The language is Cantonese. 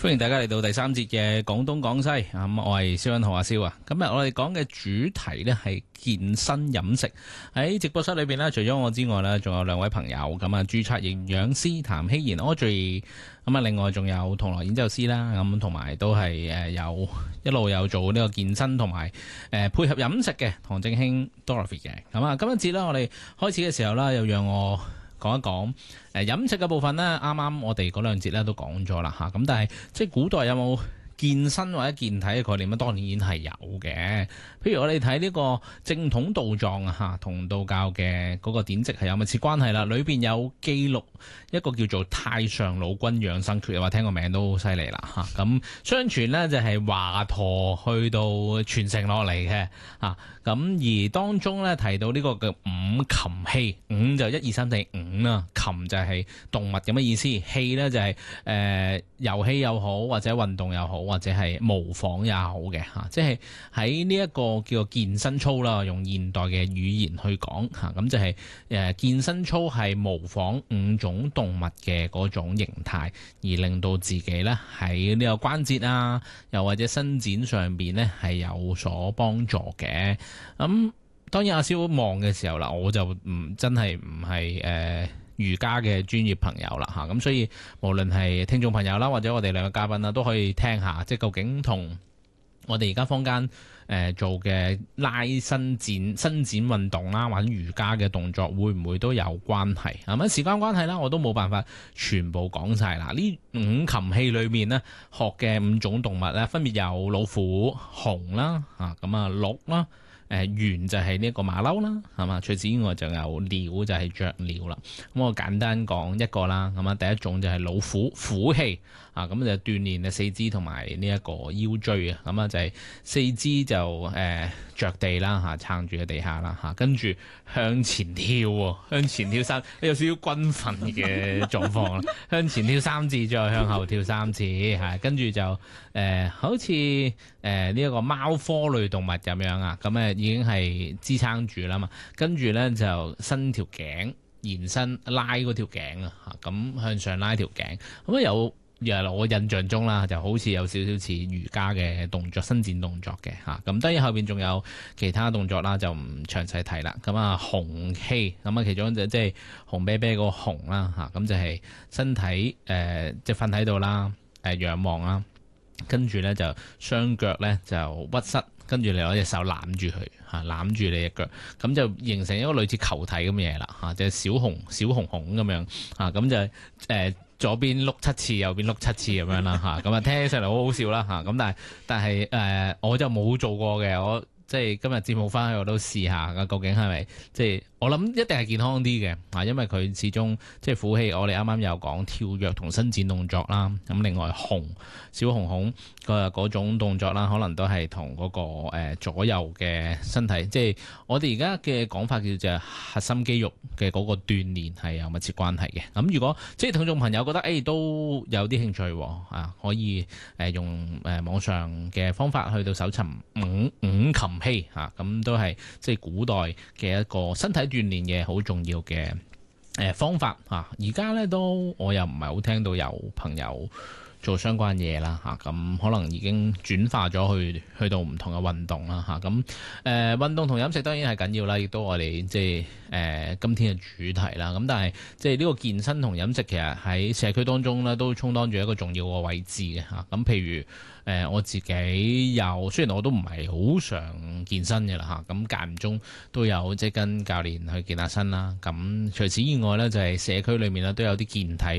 歡迎大家嚟到第三節嘅廣東廣西，咁我係蕭欣浩阿蕭啊。今日我哋講嘅主題呢係健身飲食。喺直播室裏邊呢，除咗我之外呢，仲有兩位朋友，咁啊註冊營養師譚希賢 Audrey， 咁啊另外仲有銅鑼演奏師啦，咁同埋都係一路有做呢個健身同埋配合飲食嘅唐正興 Dorothy 嘅。咁啊今一節呢，我哋開始嘅時候啦，又讓我講一講飲食嘅部分呢，啱啱我哋嗰兩節咧都講咗啦嚇，咁但係即係古代有冇健身或者健體嘅概念咧？當然係有嘅。譬如我哋睇呢個正統道藏啊嚇，同道教嘅嗰個典籍係有密切關係啦。裏邊有記錄一個叫做太上老君養生訣，話聽個名都好犀利啦嚇。咁相傳呢，就係華佗去到傳承落嚟嘅嚇。咁而當中咧提到呢個嘅五禽戲，五就一二三四五啦，禽就係動物咁嘅意思，戲咧就係遊戲又好，或者運動又好，或者係模仿也好嘅嚇，即係喺呢一個叫做健身操啦，用現代嘅語言去講嚇，咁就係健身操係模仿五種動物嘅嗰種形態，而令到自己咧喺呢個關節啊，又或者伸展上邊咧係有所幫助嘅。咁當然阿蕭望嘅時候啦，我就真係唔係瑜伽嘅專業朋友啦嚇，咁所以無論係聽眾朋友啦，或者我哋兩個嘉賓啦，都可以聽下，即係究竟同我哋而家坊間做嘅拉伸展運動啦，或者瑜伽嘅動作會唔會都有關係？咁時間關係啦，我都冇辦法全部講晒啦。呢五禽戲裏面呢，學嘅五種動物咧，分別有老虎、熊啦，咁啊鹿啦。猿就係呢個馬騮啦，係嘛？除此之外，就有鳥就係雀鳥啦。咁我簡單講一個啦。咁啊，第一種就係老虎虎戲啊，咁就鍛鍊四肢同埋呢一個腰椎啊。咁啊，就係四肢就着地啦嚇，撐住個地下啦嚇，跟住向前跳喎，向前跳三，有少少軍訓嘅狀況啦。向前跳三次，再向後跳三次嚇，跟住就好似呢一個貓科類動物咁樣啊，咁已經係支撐住啦嘛，跟住咧就伸條頸延伸拉嗰條頸啊，咁向上拉條頸，咁有我印象中啦，就好似有少少似瑜伽嘅動作，伸展動作嘅嚇。咁當然後邊仲有其他動作啦，就唔詳細提啦。咁啊，熊戲咁啊，其中就即係紅啤啤嗰個熊啦嚇，咁就係身體即係瞓喺度啦，仰望啦，跟住咧就雙腳咧就屈膝，跟住你攞隻手攬住佢嚇，攬住你隻腳，咁就形成一個類似球體咁嘅嘢啦嚇，就係小熊熊咁樣嚇，咁就左邊碌7次，右邊碌7次咁樣啦嚇，咁啊聽起上嚟好好笑啦嚇，咁但係我就冇做過嘅，我即係今日節目翻去我都試下，究竟係咪即係我諗一定係健康啲嘅啊，因為佢始終即係虎戲，我哋啱啱有講跳躍同伸展動作啦，咁另外小熊嗰種動作啦，可能都係同嗰個左右嘅身體，即係我哋而家嘅講法叫做核心肌肉嘅嗰個鍛鍊係有密切關係嘅。咁如果即係聽眾朋友覺得都有啲興趣啊，可以用網上嘅方法去到搜尋五禽戲嚇，咁都係即係古代嘅一個身體鍛鍊嘅好重要嘅方法嚇。而家咧都我又唔係好聽到有朋友做相關嘢啦嚇，咁可能已經轉化咗去到唔同嘅運動啦嚇。咁運動同飲食當然係緊要啦，亦都我哋即係今天嘅主題啦。咁但係即係呢個健身同飲食其實喺社區當中咧都充當住一個重要嘅位置嘅嚇。咁譬如我自己雖然我都唔係好常健身嘅啦嚇，咁間唔中都有即係跟教練去健下身啦。咁除此以外咧，就係社區裏面咧都有啲健體